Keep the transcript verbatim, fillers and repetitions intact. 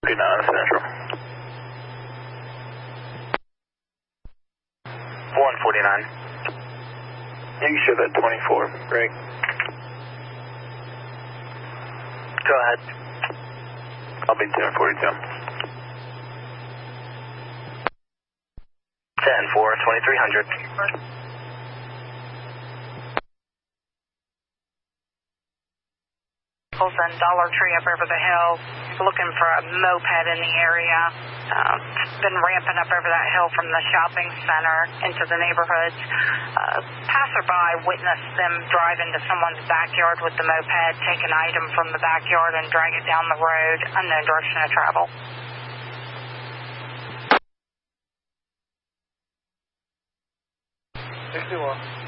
forty-nine Central. one forty-nine. You can show that twenty-four, Greg. Go ahead. I'll be ten forty-two. ten four, twenty-three hundred. And Dollar Tree up over the hill, looking for a moped in the area. Uh, been ramping up over that hill from the shopping center into the neighborhoods. Uh, passerby witnessed them drive into someone's backyard with the moped, take an item from the backyard and drag it down the road, unknown direction of travel. sixty-one.